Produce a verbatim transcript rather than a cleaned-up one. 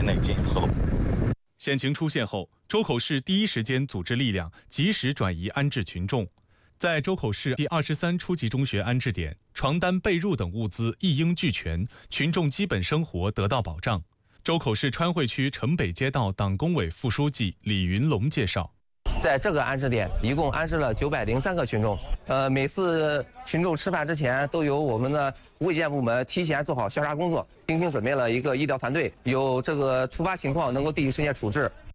内进行合拢。 险情出现后，周口市第一时间组织力量，及时转移安置群众。在周口市第二十三初级中学安置点，床单、被褥等物资一应俱全，群众基本生活得到保障。周口市川汇区城北街道党工委副书记李云龙介绍， 在这个安置点，一共安置了九百零三个群众。呃，每次群众吃饭之前，都由我们的卫健部门提前做好消杀工作，精心准备了一个医疗团队，有这个突发情况能够第一时间处置。